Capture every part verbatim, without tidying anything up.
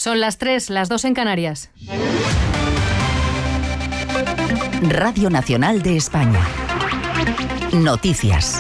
Son las tres, las dos en Canarias. Radio Nacional de España. Noticias.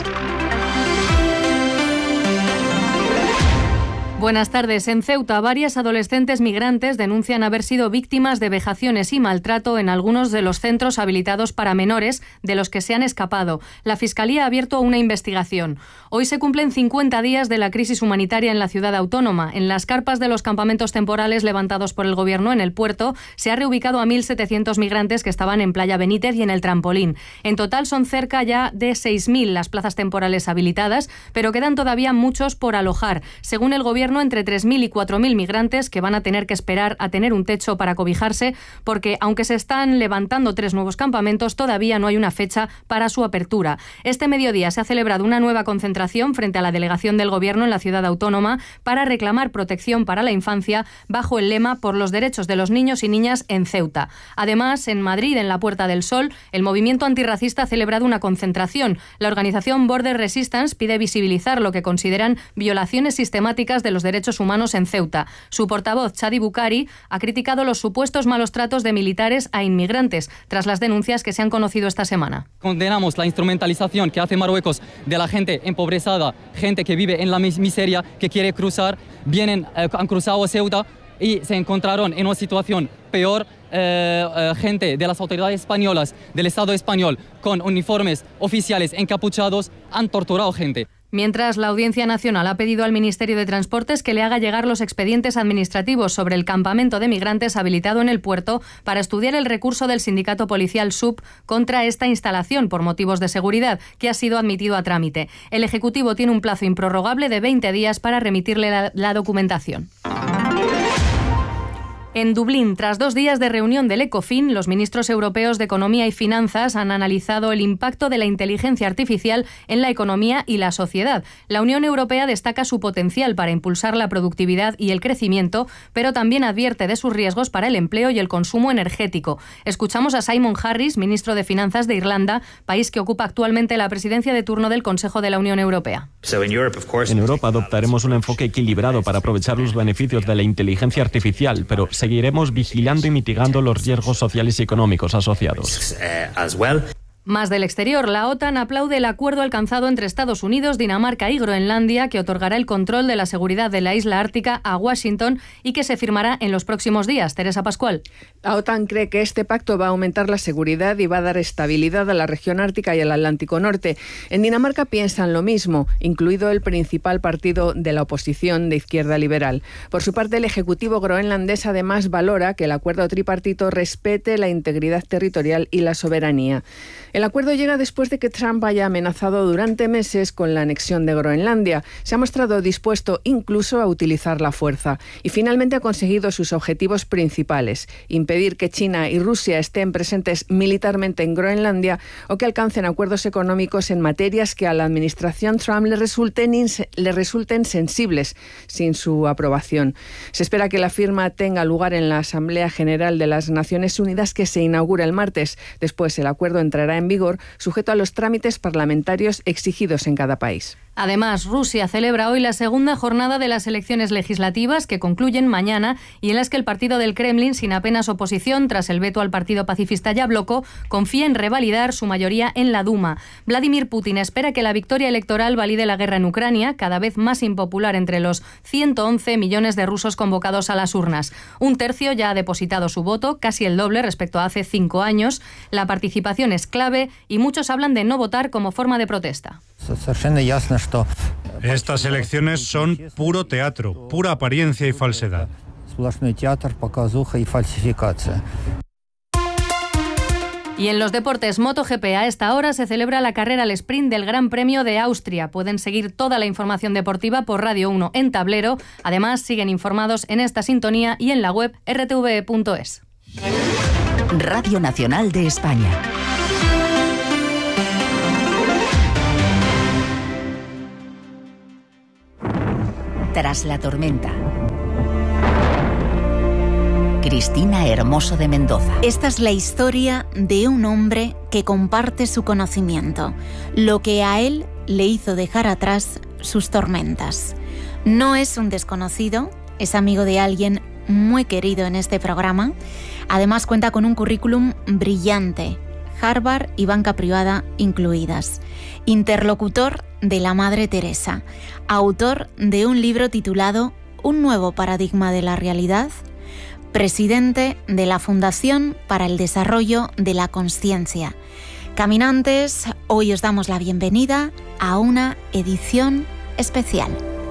Buenas tardes. En Ceuta, varias adolescentes migrantes denuncian haber sido víctimas de vejaciones y maltrato en algunos de los centros habilitados para menores de los que se han escapado. La Fiscalía ha abierto una investigación. Hoy se cumplen cincuenta días de la crisis humanitaria en la ciudad autónoma. En las carpas de los campamentos temporales levantados por el Gobierno en el puerto se ha reubicado a mil setecientos migrantes que estaban en Playa Benítez y en el Trampolín. En total son cerca ya de seis mil las plazas temporales habilitadas, pero quedan todavía muchos por alojar. Según el Gobierno, entre tres mil y cuatro mil migrantes que van a tener que esperar a tener un techo para cobijarse, porque aunque se están levantando tres nuevos campamentos, todavía no hay una fecha para su apertura. Este mediodía se ha celebrado una nueva concentración frente a la delegación del Gobierno en la ciudad autónoma para reclamar protección para la infancia bajo el lema "Por los derechos de los niños y niñas en Ceuta". Además, en Madrid, en la Puerta del Sol, el movimiento antirracista ha celebrado una concentración. La organización Border Resistance pide visibilizar lo que consideran violaciones sistemáticas de los derechos humanos en Ceuta. Su portavoz, Chadi Bukhari, ha criticado los supuestos malos tratos de militares a inmigrantes, tras las denuncias que se han conocido esta semana. Condenamos la instrumentalización que hace Marruecos de la gente empobrecida, gente que vive en la miseria, que quiere cruzar, vienen, eh, han cruzado a Ceuta y se encontraron en una situación peor. Eh, eh, gente de las autoridades españolas, del Estado español, con uniformes oficiales encapuchados, han torturado gente. Mientras, la Audiencia Nacional ha pedido al Ministerio de Transportes que le haga llegar los expedientes administrativos sobre el campamento de migrantes habilitado en el puerto para estudiar el recurso del sindicato policial S U P contra esta instalación por motivos de seguridad, que ha sido admitido a trámite. El Ejecutivo tiene un plazo improrrogable de veinte días para remitirle la, la documentación. En Dublín, tras dos días de reunión del Ecofin, los ministros europeos de Economía y Finanzas han analizado el impacto de la inteligencia artificial en la economía y la sociedad. La Unión Europea destaca su potencial para impulsar la productividad y el crecimiento, pero también advierte de sus riesgos para el empleo y el consumo energético. Escuchamos a Simon Harris, ministro de Finanzas de Irlanda, país que ocupa actualmente la presidencia de turno del Consejo de la Unión Europea. En Europa adoptaremos un enfoque equilibrado para aprovechar los beneficios de la inteligencia artificial, pero seguiremos vigilando y mitigando los riesgos sociales y económicos asociados. Más del exterior, la OTAN aplaude el acuerdo alcanzado entre Estados Unidos, Dinamarca y Groenlandia, que otorgará el control de la seguridad de la isla ártica a Washington y que se firmará en los próximos días. Teresa Pascual. La OTAN cree que este pacto va a aumentar la seguridad y va a dar estabilidad a la región ártica y al Atlántico Norte. En Dinamarca piensan lo mismo, incluido el principal partido de la oposición de izquierda liberal. Por su parte, el Ejecutivo groenlandés además valora que el acuerdo tripartito respete la integridad territorial y la soberanía. El acuerdo llega después de que Trump haya amenazado durante meses con la anexión de Groenlandia. Se ha mostrado dispuesto incluso a utilizar la fuerza y finalmente ha conseguido sus objetivos principales: impedir que China y Rusia estén presentes militarmente en Groenlandia o que alcancen acuerdos económicos en materias que a la administración Trump le resulten, inse- le resulten sensibles sin su aprobación. Se espera que la firma tenga lugar en la Asamblea General de las Naciones Unidas, que se inaugura el martes. Después, el acuerdo entrará en vigor, sujeto a los trámites parlamentarios exigidos en cada país. Además, Rusia celebra hoy la segunda jornada de las elecciones legislativas, que concluyen mañana y en las que el partido del Kremlin, sin apenas oposición tras el veto al partido pacifista Yabloko, confía en revalidar su mayoría en la Duma. Vladimir Putin espera que la victoria electoral valide la guerra en Ucrania, cada vez más impopular entre los ciento once millones de rusos convocados a las urnas. Un tercio ya ha depositado su voto, casi el doble respecto a hace cinco años. La participación es clave y muchos hablan de no votar como forma de protesta. Estas elecciones son puro teatro, pura apariencia y falsedad. Y en los deportes MotoGP, a esta hora se celebra la carrera al sprint del Gran Premio de Austria. Pueden seguir toda la información deportiva por Radio uno en tablero. Además, siguen informados en esta sintonía y en la web erre te ve punto es. Radio Nacional de España. Tras la tormenta. Cristina Hermoso de Mendoza. Esta es la historia de un hombre que comparte su conocimiento, lo que a él le hizo dejar atrás sus tormentas. No es un desconocido, es amigo de alguien muy querido en este programa. Además cuenta con un currículum brillante, Harvard y banca privada incluidas. Interlocutor de la Madre Teresa, autor de un libro titulado Un nuevo paradigma de la realidad, presidente de la Fundación para el Desarrollo de la Consciencia. Caminantes, hoy os damos la bienvenida a una edición especial.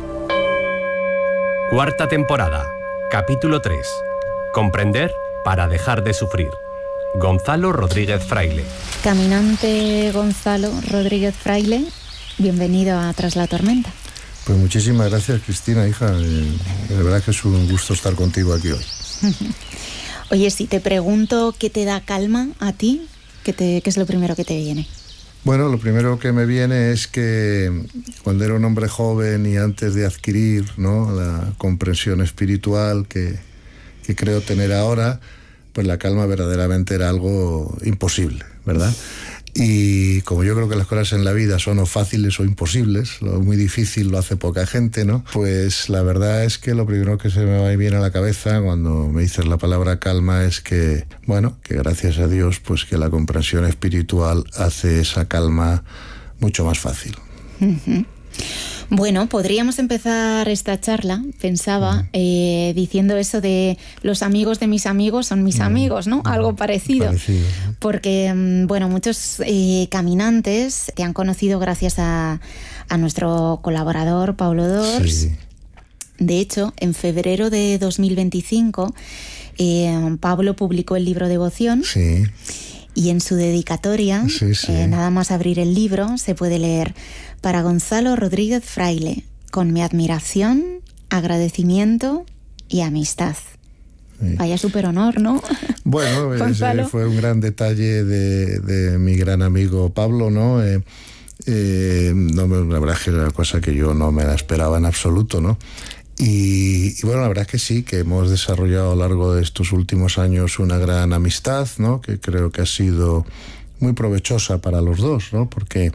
Cuarta temporada, capítulo tres. Comprender para dejar de sufrir. Gonzalo Rodríguez Fraile. Caminante Gonzalo Rodríguez Fraile, bienvenido a Tras la Tormenta. Pues muchísimas gracias, Cristina, hija. De verdad que es un gusto estar contigo aquí hoy. Oye, si te pregunto qué te da calma a ti, ¿qué, te, qué es lo primero que te viene? Bueno, lo primero que me viene es que cuando era un hombre joven y antes de adquirir, ¿no?, la comprensión espiritual que, que creo tener ahora, pues la calma verdaderamente era algo imposible, ¿verdad? Y como yo creo que las cosas en la vida son o fáciles o imposibles, lo muy difícil lo hace poca gente, ¿no? Pues la verdad es que lo primero que se me va bien a la cabeza cuando me dices la palabra calma es que, bueno, que gracias a Dios, pues que la comprensión espiritual hace esa calma mucho más fácil. Uh-huh. Bueno, podríamos empezar esta charla, pensaba, mm. eh, diciendo eso de los amigos de mis amigos son mis mm. amigos, ¿no? Mm. Algo parecido. parecido ¿no? Porque, bueno, muchos eh, caminantes te han conocido gracias a, a nuestro colaborador, Pablo Dors. Sí. De hecho, en febrero de dos mil veinticinco, eh, Pablo publicó el libro Devoción. Sí. Y en su dedicatoria, sí, sí. Eh, nada más abrir el libro, se puede leer: para Gonzalo Rodríguez Fraile, con mi admiración, agradecimiento y amistad. Sí. Vaya súper honor, ¿no? Bueno, ese fue un gran detalle de, de mi gran amigo Pablo, ¿no? Eh, eh, no la verdad es que era una cosa que yo no me la esperaba en absoluto, ¿no? Y, y bueno, la verdad es que sí, que hemos desarrollado a lo largo de estos últimos años una gran amistad, ¿no?, que creo que ha sido muy provechosa para los dos, ¿no? Porque,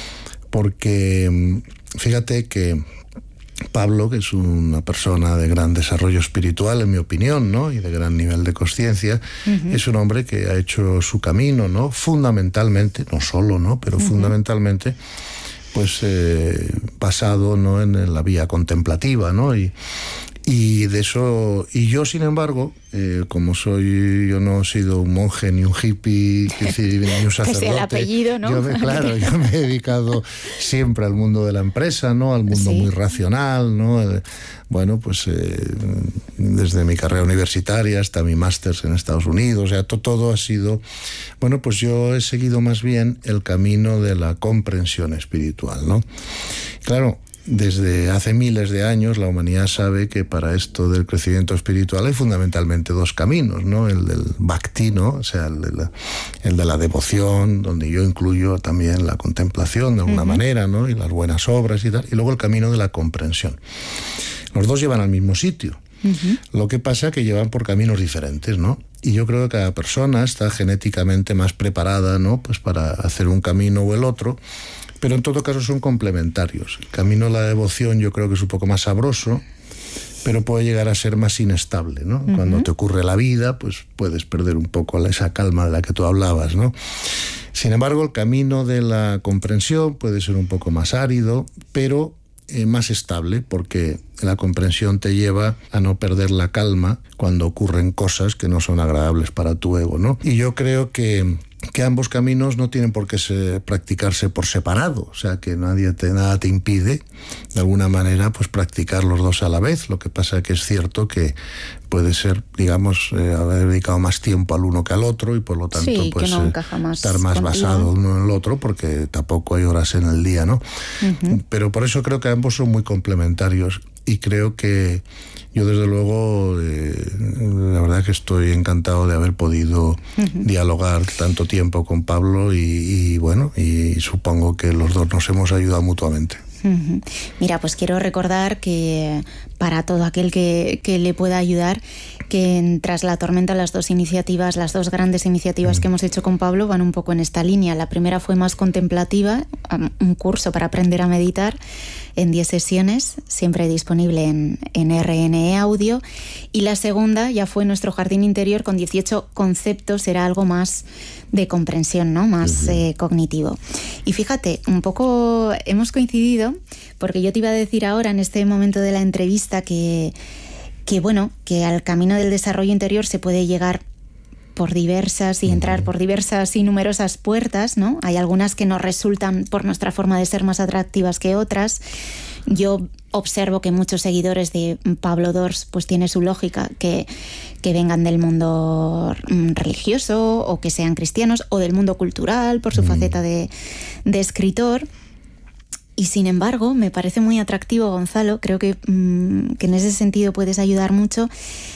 porque fíjate que Pablo, que es una persona de gran desarrollo espiritual, en mi opinión, ¿no?, y de gran nivel de conciencia, uh-huh. es un hombre que ha hecho su camino, ¿no?, fundamentalmente, no solo, ¿no?, pero uh-huh. fundamentalmente, pues eh, basado, ¿no?, en la vía contemplativa, ¿no? Y, y de eso, y yo, sin embargo, eh, como soy, yo no he sido un monje ni un hippie, que decir, ni un sacerdote. Que sea el apellido, ¿no? Yo me, claro, yo me he dedicado siempre al mundo de la empresa, ¿no? Al mundo sí. muy racional, ¿no? Eh, bueno, pues eh, desde mi carrera universitaria hasta mi máster en Estados Unidos, o sea, to, todo ha sido, bueno, pues yo he seguido más bien el camino de la comprensión espiritual, ¿no? Claro, desde hace miles de años la humanidad sabe que para esto del crecimiento espiritual hay fundamentalmente dos caminos, ¿no? El del bhakti, ¿no? O sea, el de la, el de la devoción, donde yo incluyo también la contemplación de alguna uh-huh. manera, ¿no?, y las buenas obras y tal, y luego el camino de la comprensión. Los dos llevan al mismo sitio. Uh-huh. Lo que pasa es que llevan por caminos diferentes, ¿no? Y yo creo que cada persona está genéticamente más preparada, ¿no?, pues para hacer un camino o el otro, pero en todo caso son complementarios. El camino de la devoción yo creo que es un poco más sabroso, pero puede llegar a ser más inestable, ¿no? Uh-huh. Cuando te ocurre la vida, pues puedes perder un poco esa calma de la que tú hablabas, ¿no? Sin embargo, el camino de la comprensión puede ser un poco más árido, pero eh, más estable, porque la comprensión te lleva a no perder la calma cuando ocurren cosas que no son agradables para tu ego, ¿no? Y yo creo que que ambos caminos no tienen por qué se, practicarse por separado, o sea, que nadie te, nada te impide, de alguna manera, pues practicar los dos a la vez. Lo que pasa es que es cierto que puede ser, digamos, eh, haber dedicado más tiempo al uno que al otro y por lo tanto, sí, pues no eh, más estar más contigo. basado uno en el otro, porque tampoco hay horas en el día, ¿no? Uh-huh. Pero por eso creo que ambos son muy complementarios y creo que yo desde luego, eh, la verdad que estoy encantado de haber podido uh-huh. dialogar tanto tiempo con Pablo y, y bueno, y supongo que los dos nos hemos ayudado mutuamente. Uh-huh. Mira, pues quiero recordar que para todo aquel que, que le pueda ayudar, que en Tras la Tormenta las dos iniciativas, las dos grandes iniciativas uh-huh. que hemos hecho con Pablo van un poco en esta línea. La primera fue más contemplativa, un curso para aprender a meditar, en diez sesiones, siempre disponible en, en R N E Audio. Y la segunda ya fue Nuestro jardín interior, con dieciocho conceptos, era algo más de comprensión, ¿no? Más uh-huh. eh, cognitivo. Y fíjate, un poco hemos coincidido, porque yo te iba a decir ahora, en este momento de la entrevista, que, que bueno, que al camino del desarrollo interior se puede llegar por diversas y entrar por diversas y numerosas puertas, ¿no? Hay algunas que nos resultan, por nuestra forma de ser, más atractivas que otras. Yo observo que muchos seguidores de Pablo Dors pues tiene su lógica, que, que vengan del mundo religioso o que sean cristianos, o del mundo cultural por su mm. faceta de, de escritor. Y sin embargo, me parece muy atractivo, Gonzalo, creo que, mmm, que en ese sentido puedes ayudar mucho.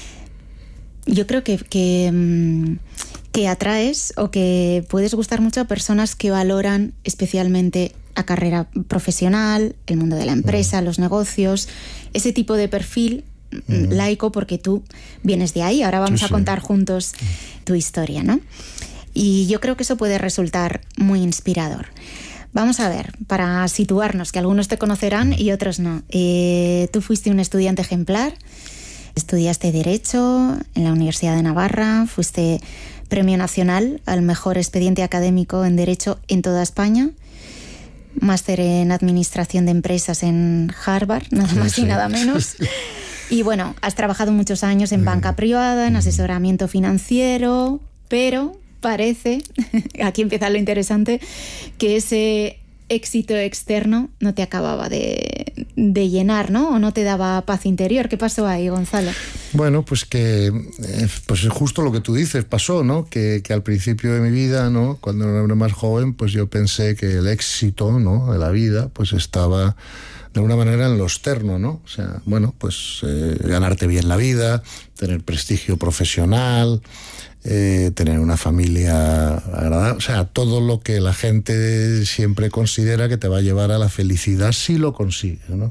Yo creo que, que, que atraes o que puedes gustar mucho a personas que valoran especialmente la carrera profesional, el mundo de la empresa, los negocios, ese tipo de perfil mm. laico, porque tú vienes de ahí. Ahora vamos sí, a contar sí. juntos tu historia, ¿no? Y yo creo que eso puede resultar muy inspirador. Vamos a ver, para situarnos, que algunos te conocerán y otros no. Eh, tú fuiste un estudiante ejemplar. Estudiaste Derecho en la Universidad de Navarra, fuiste Premio Nacional al mejor expediente académico en Derecho en toda España, máster en Administración de Empresas en Harvard, nada más sí, y nada menos. Y bueno, has trabajado muchos años en banca privada, en asesoramiento financiero, pero parece, aquí empieza lo interesante, que ese éxito externo no te acababa de, de llenar, ¿no? O no te daba paz interior. ¿Qué pasó ahí, Gonzalo? Bueno, pues que pues justo lo que tú dices pasó, ¿no? Que, que al principio de mi vida, ¿no? Cuando era más joven, pues yo pensé que el éxito, ¿no? de la vida, pues estaba de alguna manera en lo externo, ¿no? O sea, bueno, pues eh, ganarte bien la vida, tener prestigio profesional, Eh, tener una familia agradable, o sea, todo lo que la gente siempre considera que te va a llevar a la felicidad si lo consigues, ¿no?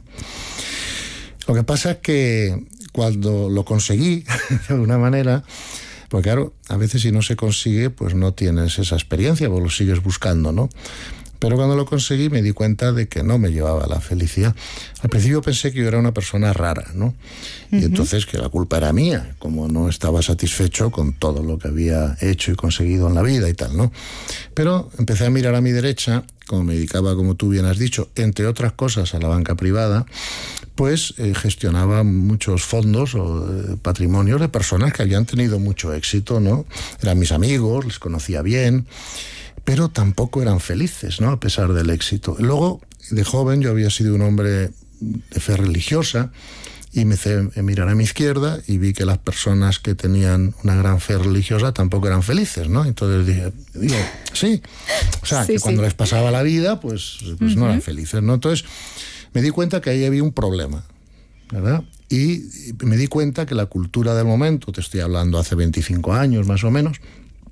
Lo que pasa es que cuando lo conseguí, de alguna manera, pues claro, a veces si no se consigue, pues no tienes esa experiencia, pues lo sigues buscando, ¿no? Pero cuando lo conseguí me di cuenta de que no me llevaba a la felicidad. Al principio pensé que yo era una persona rara, ¿no? Uh-huh. Y entonces que la culpa era mía, como no estaba satisfecho con todo lo que había hecho y conseguido en la vida y tal, ¿no? Pero empecé a mirar a mi derecha, como me dedicaba, como tú bien has dicho, entre otras cosas a la banca privada, pues eh, gestionaba muchos fondos o eh, patrimonios de personas que habían tenido mucho éxito, ¿no? Eran mis amigos, les conocía bien, pero tampoco eran felices, ¿no? A pesar del éxito. Luego, de joven, yo había sido un hombre de fe religiosa y me hice mirar a mi izquierda y vi que las personas que tenían una gran fe religiosa tampoco eran felices, ¿no? Entonces dije, digo, sí, o sea, sí, que sí. cuando les pasaba la vida, pues, pues uh-huh. no eran felices, ¿no? Entonces me di cuenta que ahí había un problema, ¿verdad? Y me di cuenta que la cultura del momento, te estoy hablando hace veinticinco años más o menos,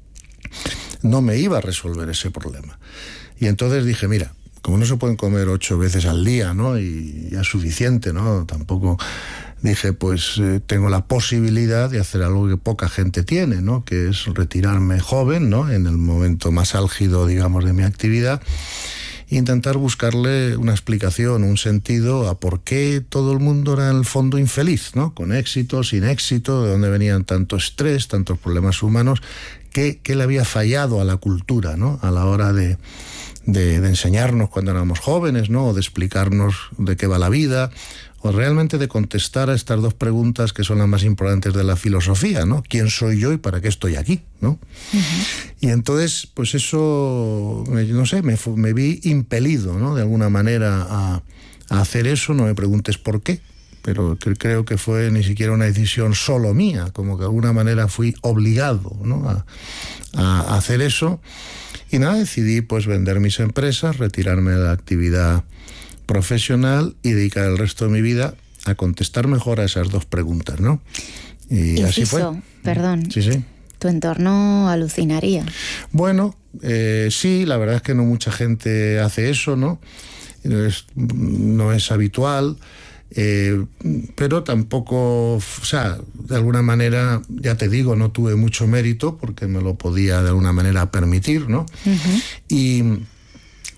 no me iba a resolver ese problema. Y entonces dije, mira, como no se pueden comer ocho veces al día, ¿no? Y ya es suficiente, ¿no? Tampoco dije, pues eh, tengo la posibilidad de hacer algo que poca gente tiene, ¿no? Que es retirarme joven, ¿no? En el momento más álgido, digamos, de mi actividad, e intentar buscarle una explicación, un sentido a por qué todo el mundo era en el fondo infeliz, ¿no? Con éxito, sin éxito, de dónde venían tanto estrés, tantos problemas humanos. ¿Qué, qué le había fallado a la cultura, ¿no? A la hora de, de, de enseñarnos cuando éramos jóvenes, ¿no? O de explicarnos de qué va la vida, o realmente de contestar a estas dos preguntas que son las más importantes de la filosofía, ¿no? ¿Quién soy yo y para qué estoy aquí, ¿no? Uh-huh. Y entonces, pues eso, no sé, me, me vi impelido, ¿no? De alguna manera a, a hacer eso. No me preguntes por qué, pero creo que fue ni siquiera una decisión solo mía, como que de alguna manera fui obligado, ¿no? a, a hacer eso. Y nada, decidí pues vender mis empresas, retirarme de la actividad profesional y dedicar el resto de mi vida a contestar mejor a esas dos preguntas, ¿no? Y Inciso, así fue. Perdón. Sí, sí. Tu entorno alucinaría. Bueno, eh, sí, la verdad es que no mucha gente hace eso, ¿no? No es, no es habitual. Eh, pero tampoco, o sea, de alguna manera, ya te digo, no tuve mucho mérito porque me lo podía de alguna manera permitir, ¿no? Uh-huh. Y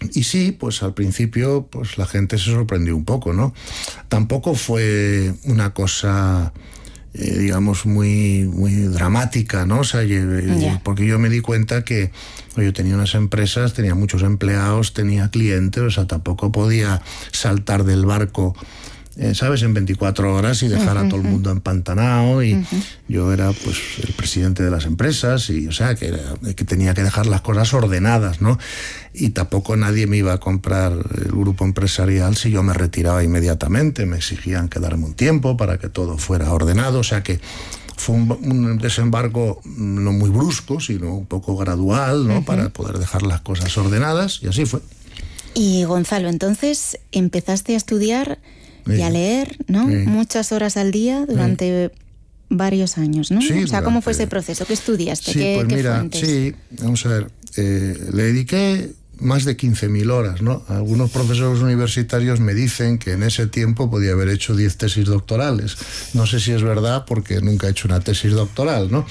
Y sí, pues al principio pues la gente se sorprendió un poco, ¿no? Tampoco fue una cosa, eh, digamos, muy, muy dramática, ¿no? O sea, yo, yeah. porque yo me di cuenta que yo tenía unas empresas, tenía muchos empleados, tenía clientes, o sea, tampoco podía saltar del barco, eh, ¿sabes?, en veinticuatro horas y dejar uh-huh. a todo el mundo empantanado. Y uh-huh. yo era, pues, el presidente de las empresas y, o sea, que, era, que tenía que dejar las cosas ordenadas, ¿no? Y tampoco nadie me iba a comprar el grupo empresarial si yo me retiraba inmediatamente. Me exigían quedarme un tiempo para que todo fuera ordenado, o sea que fue un, un desembarco no muy brusco, sino un poco gradual, ¿no? Uh-huh. Para poder dejar las cosas ordenadas, y así fue. Y Gonzalo, entonces empezaste a estudiar y sí. a leer, ¿no? Sí. Muchas horas al día durante sí. varios años, ¿no? Sí, o sea, durante... ¿cómo fue ese proceso? ¿Qué estudiaste? Sí, ¿Qué, pues qué mira, fuentes? Sí, vamos a ver, eh, le dediqué más de quince mil horas, ¿no? Algunos profesores universitarios me dicen que en ese tiempo podía haber hecho diez tesis doctorales. No sé si es verdad, porque nunca he hecho una tesis doctoral, ¿no?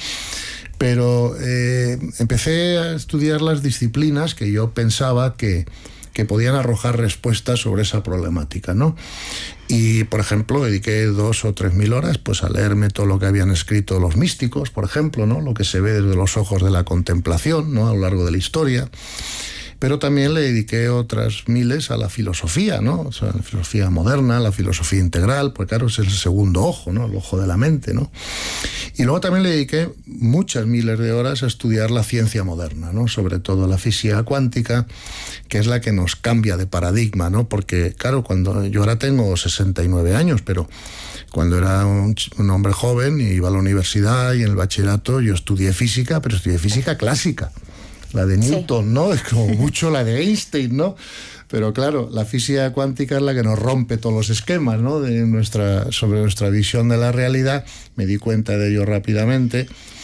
Pero eh, empecé a estudiar las disciplinas que yo pensaba que, que podían arrojar respuestas sobre esa problemática, ¿no? Y, por ejemplo, dediqué dos o tres mil horas pues, a leerme todo lo que habían escrito los místicos, por ejemplo, ¿no? Lo que se ve desde los ojos de la contemplación, ¿no? A lo largo de la historia. Pero también le dediqué otras miles a la filosofía, ¿no? O sea, la filosofía moderna, la filosofía integral, pues claro, es el segundo ojo, ¿no? El ojo de la mente, ¿no? Y luego también le dediqué muchas miles de horas a estudiar la ciencia moderna, ¿no? Sobre todo la física cuántica, que es la que nos cambia de paradigma, ¿no? Porque, claro, cuando yo ahora tengo sesenta y nueve años, pero cuando era un, un hombre joven y iba a la universidad y en el bachillerato, yo estudié física, pero estudié física clásica. La de Newton, sí. ¿no? Es como mucho la de Einstein, ¿no? Pero claro, la física cuántica es la que nos rompe todos los esquemas, ¿no? De nuestra, sobre nuestra visión de la realidad. Me di cuenta de ello rápidamente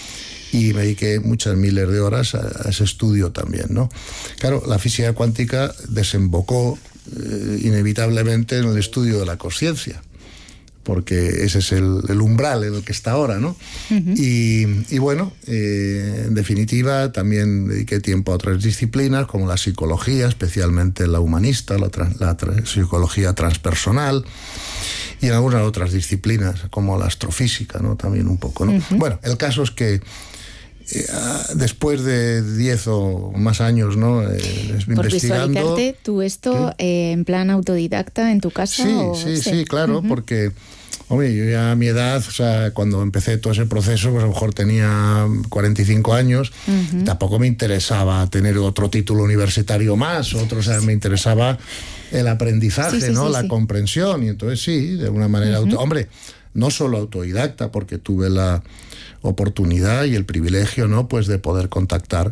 y me dediqué muchas miles de horas a, a ese estudio también, ¿no? Claro, la física cuántica desembocó eh, inevitablemente en el estudio de la consciencia, porque ese es el, el umbral en el que está ahora, ¿no? Uh-huh. Y, y bueno, eh, en definitiva, también dediqué tiempo a otras disciplinas, como la psicología, especialmente la humanista, la, tra- la tra- psicología transpersonal, y en algunas otras disciplinas, como la astrofísica, ¿no? También un poco, ¿no? Uh-huh. Bueno, el caso es que Eh, después de diez o más años, ¿no? Eh, Por investigando. visualizarte tú esto eh, en plan autodidacta en tu casa. Sí, ¿o? sí, sí, sí, claro, uh-huh. porque, hombre, yo ya a mi edad, o sea, cuando empecé todo ese proceso, pues a lo mejor tenía cuarenta y cinco años, uh-huh. tampoco me interesaba tener otro título universitario más, otro, o sea, me interesaba el aprendizaje, sí, sí, ¿no? Sí, la sí. comprensión, y entonces sí, de alguna manera, uh-huh. auto, hombre, no solo autodidacta, porque tuve la oportunidad y el privilegio, ¿no? Pues de poder contactar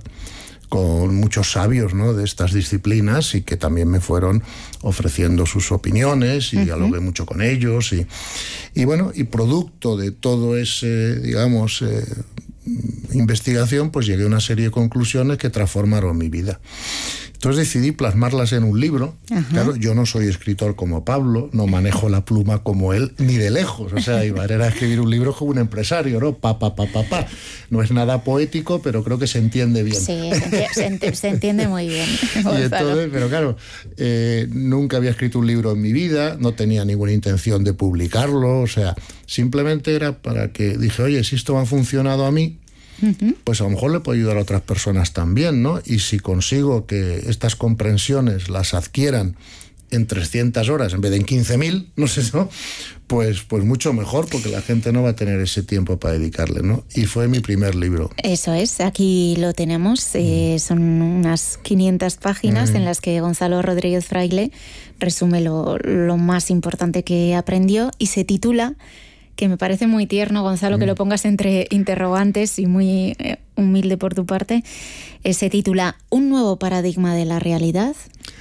con muchos sabios, ¿no? De estas disciplinas y que también me fueron ofreciendo sus opiniones y uh-huh. dialogué mucho con ellos y, y bueno, y producto de todo ese, digamos, eh, investigación, pues llegué a una serie de conclusiones que transformaron mi vida. Entonces decidí plasmarlas en un libro. Ajá. Claro, yo no soy escritor como Pablo, no manejo la pluma como él, ni de lejos. O sea, iba a escribir un libro como un empresario, ¿no? Pa, pa, pa, pa, pa. No es nada poético, pero creo que se entiende bien. Sí, se, enti- se, enti- se entiende muy bien. Y entonces, pero claro, eh, nunca había escrito un libro en mi vida, no tenía ninguna intención de publicarlo, o sea, simplemente era para que dije, oye, si esto me ha funcionado a mí, uh-huh. pues a lo mejor le puedo ayudar a otras personas también, ¿no? Y si consigo que estas comprensiones las adquieran en trescientas horas en vez de en quince mil, no sé, ¿no? Pues, pues mucho mejor, porque la gente no va a tener ese tiempo para dedicarle, ¿no? Y fue mi primer libro. Eso es, aquí lo tenemos, eh, son unas quinientas páginas mm. en las que Gonzalo Rodríguez Fraile resume lo, lo más importante que aprendió y se titula, que me parece muy tierno, Gonzalo, mm. que lo pongas entre interrogantes y muy eh, humilde por tu parte, eh, se titula ¿Un nuevo paradigma de la realidad?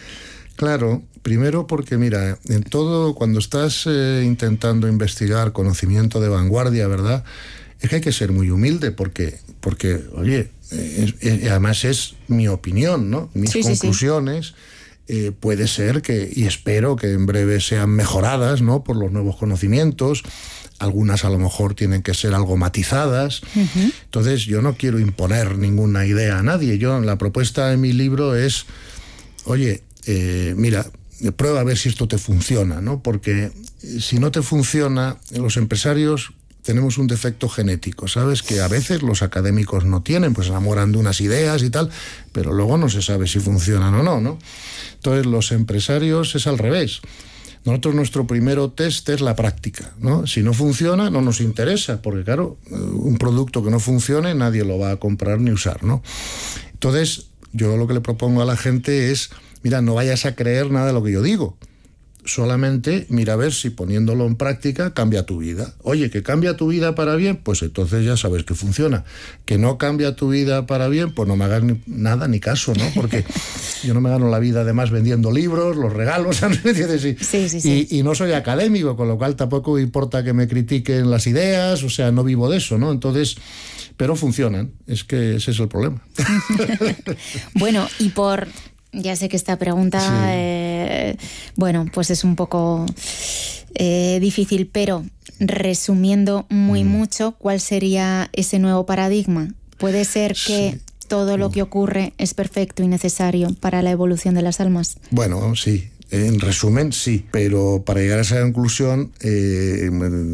Claro, primero porque, mira, en todo, cuando estás eh, intentando investigar conocimiento de vanguardia, ¿verdad?, es que hay que ser muy humilde porque, porque oye, eh, eh, además es mi opinión, ¿no? Mis sí, conclusiones... Sí, sí. Eh, puede ser que, y espero que en breve sean mejoradas, ¿no?, por los nuevos conocimientos. Algunas a lo mejor tienen que ser algo matizadas. Uh-huh. Entonces yo no quiero imponer ninguna idea a nadie. Yo, la propuesta de mi libro es, oye, eh, mira, prueba a ver si esto te funciona, ¿no? Porque si no te funciona, los empresarios tenemos un defecto genético, ¿sabes? Que a veces los académicos no tienen, pues se enamoran de unas ideas y tal, pero luego no se sabe si funcionan o no, ¿no? Entonces los empresarios es al revés. Nosotros nuestro primero test es la práctica, ¿no? Si no funciona, no nos interesa, porque claro, un producto que no funcione nadie lo va a comprar ni usar, ¿no? Entonces, yo lo que le propongo a la gente es, mira, no vayas a creer nada de lo que yo digo. Solamente mira a ver si poniéndolo en práctica cambia tu vida. Oye, que cambia tu vida para bien, pues entonces ya sabes que funciona. Que no cambia tu vida para bien, pues no me hagas ni, nada ni caso, ¿no? Porque yo no me gano la vida además vendiendo libros, los regalos, ¿entiendes? Y, sí, sí, sí. Y, y no soy académico, con lo cual tampoco importa que me critiquen las ideas, o sea, no vivo de eso, ¿no? Entonces, pero funcionan, es que ese es el problema. Bueno, y por... Ya sé que esta pregunta, sí. eh, bueno, pues es un poco eh, difícil, pero resumiendo muy mm. mucho, ¿cuál sería ese nuevo paradigma? ¿Puede ser que sí. todo lo que ocurre es perfecto y necesario para la evolución de las almas? Bueno, sí. En resumen, sí, pero para llegar a esa conclusión, eh,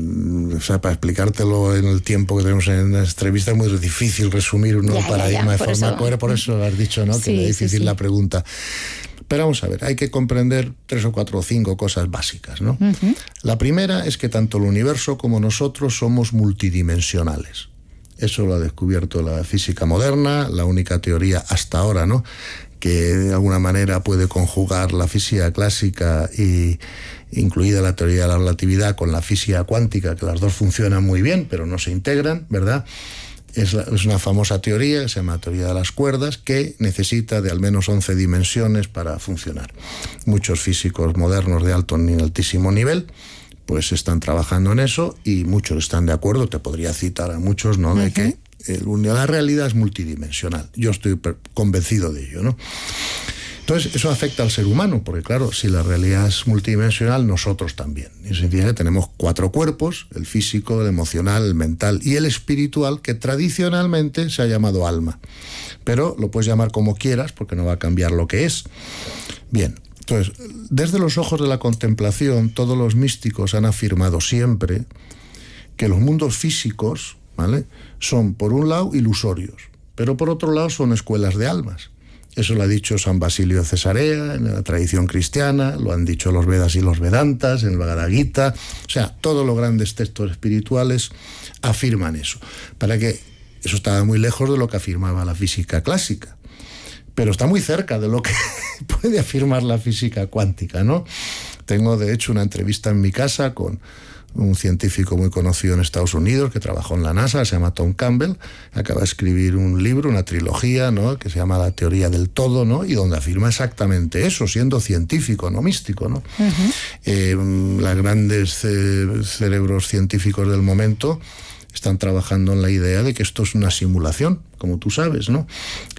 o sea, para explicártelo en el tiempo que tenemos en la entrevista, es muy difícil resumir un nuevo ya, paradigma ya, ya. de forma coherente, por eso lo has dicho, ¿no? Sí, que es difícil sí, sí. la pregunta. Pero vamos a ver, hay que comprender tres o cuatro o cinco cosas básicas, ¿no? Uh-huh. La primera es que tanto el universo como nosotros somos multidimensionales. Eso lo ha descubierto la física moderna, la única teoría hasta ahora, ¿no?, que de alguna manera puede conjugar la física clásica y incluida la teoría de la relatividad con la física cuántica, que las dos funcionan muy bien, pero no se integran, ¿verdad? Es, la, es una famosa teoría que se llama teoría de las cuerdas, que necesita de al menos once dimensiones para funcionar. Muchos físicos modernos de alto ni altísimo nivel pues están trabajando en eso y muchos están de acuerdo. Te podría citar a muchos, ¿no?, de uh-huh. que el, la realidad es multidimensional. Yo estoy convencido de ello, ¿no? Entonces, eso afecta al ser humano, porque claro, si la realidad es multidimensional, nosotros también. Y eso significa que tenemos cuatro cuerpos: el físico, el emocional, el mental y el espiritual, que tradicionalmente se ha llamado alma. Pero lo puedes llamar como quieras, porque no va a cambiar lo que es. Bien, entonces, desde los ojos de la contemplación, todos los místicos han afirmado siempre que los mundos físicos, ¿vale?, son, por un lado, ilusorios, pero por otro lado son escuelas de almas. Eso lo ha dicho San Basilio de Cesarea en la tradición cristiana, lo han dicho los Vedas y los Vedantas en el Bhagavad Gita. O sea, todos los grandes textos espirituales afirman eso. Para que eso estaba muy lejos de lo que afirmaba la física clásica, pero está muy cerca de lo que puede afirmar la física cuántica, ¿no? Tengo, de hecho, una entrevista en mi casa con un científico muy conocido en Estados Unidos que trabajó en la NASA, se llama Tom Campbell, acaba de escribir un libro, una trilogía, ¿no?, que se llama La teoría del todo, ¿no?, y donde afirma exactamente eso, siendo científico, no místico, ¿no? Uh-huh. Eh, los grandes eh, cerebros científicos del momento están trabajando en la idea de que esto es una simulación, como tú sabes, ¿no?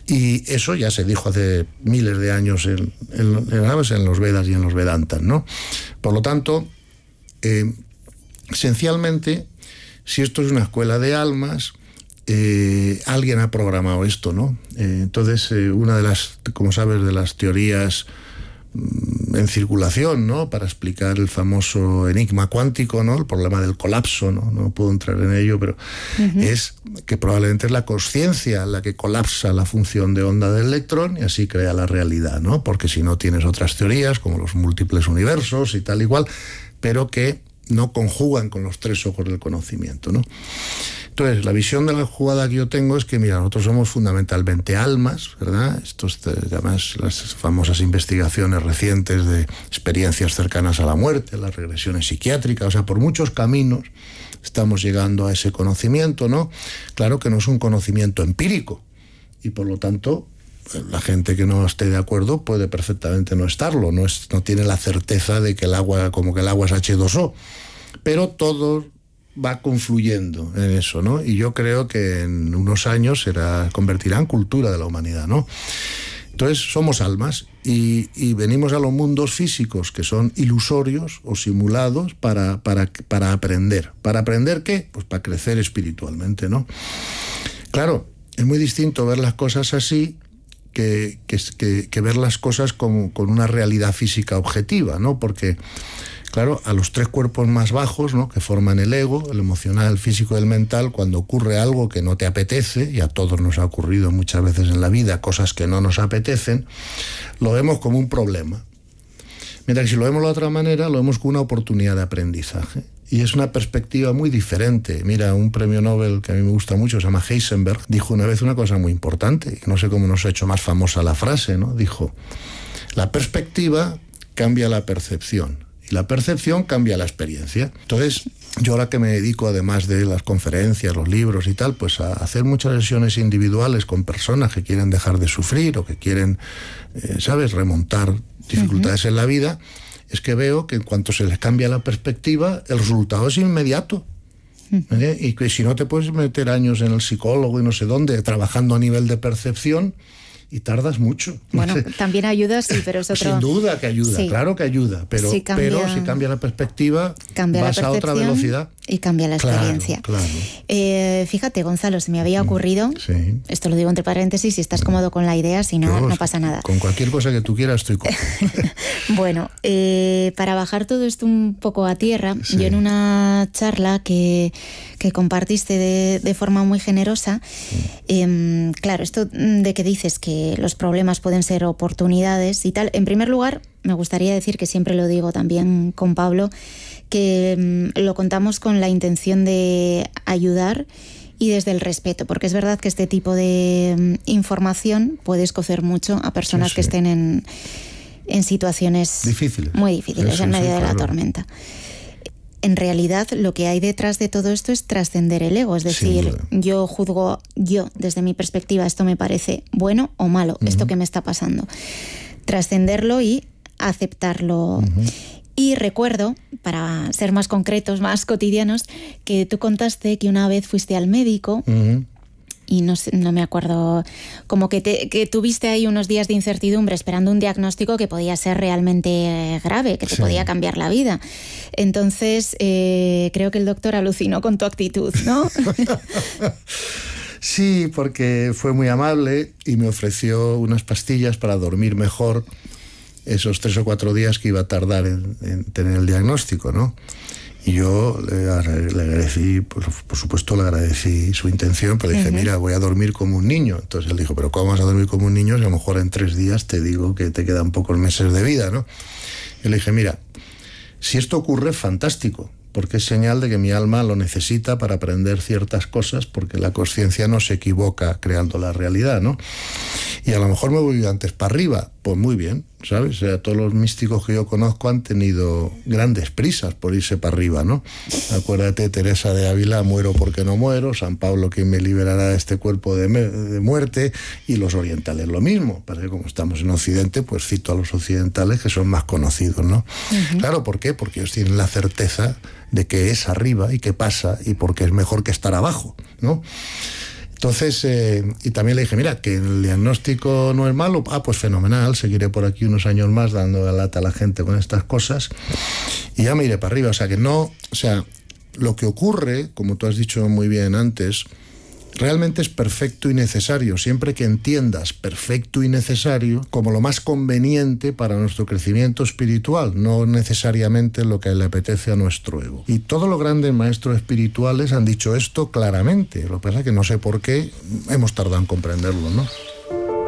Y eso ya se dijo hace miles de años en, en, en, en los Vedas y en los Vedantas, ¿no? Por lo tanto, eh, esencialmente, si esto es una escuela de almas, eh, alguien ha programado esto, ¿no? Eh, entonces, eh, una de las, como sabes, de las teorías mmm, en circulación, ¿no?, para explicar el famoso enigma cuántico, ¿no?, el problema del colapso, ¿no? No puedo entrar en ello, pero uh-huh. es que probablemente es la consciencia la que colapsa la función de onda del electrón y así crea la realidad, ¿no? Porque si no tienes otras teorías, como los múltiples universos y tal igual, pero que no conjugan con los tres ojos del conocimiento, ¿no? Entonces, la visión de la jugada que yo tengo es que, mira, nosotros somos fundamentalmente almas, ¿verdad? Esto es, además, las famosas investigaciones recientes de experiencias cercanas a la muerte, las regresiones psiquiátricas, o sea, por muchos caminos estamos llegando a ese conocimiento, ¿no? Claro que no es un conocimiento empírico y, por lo tanto, la gente que no esté de acuerdo puede perfectamente no estarlo, no, es, no tiene la certeza de que el agua, como que el agua es hache dos o, pero todo va confluyendo en eso, ¿no? Y yo creo que en unos años será, convertirá en cultura de la humanidad, ¿no? Entonces somos almas y, y venimos a los mundos físicos que son ilusorios o simulados para, para, para aprender. ¿Para aprender qué? Pues para crecer espiritualmente, ¿no? Claro, es muy distinto ver las cosas así que, que, que, que ver las cosas con, con una realidad física objetiva, ¿no? Porque, claro, a los tres cuerpos más bajos, ¿no?, que forman el ego, el emocional, el físico y el mental, cuando ocurre algo que no te apetece, y a todos nos ha ocurrido muchas veces en la vida, cosas que no nos apetecen, lo vemos como un problema. Mientras que si lo vemos de otra manera, lo vemos como una oportunidad de aprendizaje. Y es una perspectiva muy diferente. Mira, un premio Nobel que a mí me gusta mucho, se llama Heisenberg, dijo una vez una cosa muy importante, no sé cómo nos ha hecho más famosa la frase, ¿no? Dijo, la perspectiva cambia la percepción, y la percepción cambia la experiencia. Entonces, yo ahora que me dedico, además de las conferencias, los libros y tal, pues a hacer muchas sesiones individuales con personas que quieren dejar de sufrir o que quieren, eh, ¿sabes?, remontar dificultades uh-huh. en la vida, es que veo que en cuanto se les cambia la perspectiva, el resultado es inmediato. ¿Eh? Y que si no te puedes meter años en el psicólogo y no sé dónde, trabajando a nivel de percepción, y tardas mucho. Bueno, también ayuda, sí, pero es otro... Sin duda que ayuda, sí. Claro que ayuda, pero, sí cambia... pero si cambia la perspectiva, cambia vas la a otra velocidad. Y cambia la experiencia. Claro, claro. Eh, fíjate, Gonzalo, se me había ocurrido, sí. esto lo digo entre paréntesis, si estás cómodo con la idea, si no, Yo, no pasa nada. Con cualquier cosa que tú quieras estoy cómodo. Bueno, eh, para bajar todo esto un poco a tierra, sí. yo en una charla que, que compartiste de, de forma muy generosa, sí. eh, claro, esto de que dices que los problemas pueden ser oportunidades y tal, en primer lugar, me gustaría decir, que siempre lo digo también con Pablo, que mmm, lo contamos con la intención de ayudar y desde el respeto, porque es verdad que este tipo de mmm, información puede escocer mucho a personas sí, sí. que estén en, en situaciones difíciles. muy difíciles, sí, en medio sí, de claro. la tormenta. En realidad, lo que hay detrás de todo esto es trascender el ego, es decir, yo juzgo, yo desde mi perspectiva, esto me parece bueno o malo, uh-huh. esto que me está pasando. Trascenderlo y aceptarlo. Uh-huh. Y recuerdo, para ser más concretos, más cotidianos, que tú contaste que una vez fuiste al médico uh-huh. y no, no me acuerdo, como que, te, que tuviste ahí unos días de incertidumbre esperando un diagnóstico que podía ser realmente grave, que te sí. podía cambiar la vida. Entonces, eh, creo que el doctor alucinó con tu actitud, ¿no? Sí, porque fue muy amable y me ofreció unas pastillas para dormir mejor esos tres o cuatro días que iba a tardar en, en tener el diagnóstico, ¿no? Y yo le, le agradecí, por, por supuesto le agradecí su intención, pero le dije, uh-huh. mira, voy a dormir como un niño. Entonces él dijo, pero ¿cómo vas a dormir como un niño? Si a lo mejor en tres días te digo que te quedan pocos meses de vida, ¿no? Y le dije, mira, si esto ocurre, fantástico, porque es señal de que mi alma lo necesita para aprender ciertas cosas, porque la conciencia no se equivoca creando la realidad, ¿no? Y a lo mejor me voy antes para arriba, pues muy bien, ¿sabes? O sea, todos los místicos que yo conozco han tenido grandes prisas por irse para arriba, ¿no? Acuérdate, Teresa de Ávila, muero porque no muero, San Pablo, quien me liberará de este cuerpo de, me- de muerte, y los orientales lo mismo. Parece que como estamos en Occidente, pues cito a los occidentales que son más conocidos, ¿no? Uh-huh. Claro, ¿por qué? Porque ellos tienen la certeza de que es arriba y que pasa, y porque es mejor que estar abajo, ¿no? Entonces, eh, y también le dije, mira, que el diagnóstico no es malo, ah, pues fenomenal, seguiré por aquí unos años más dando la lata a la gente con estas cosas, y ya me iré para arriba. O sea, que no, o sea, lo que ocurre, como tú has dicho muy bien antes, realmente es perfecto y necesario, siempre que entiendas perfecto y necesario como lo más conveniente para nuestro crecimiento espiritual, no necesariamente lo que le apetece a nuestro ego. Y todos los grandes maestros espirituales han dicho esto claramente, lo que pasa es que no sé por qué hemos tardado en comprenderlo, ¿no?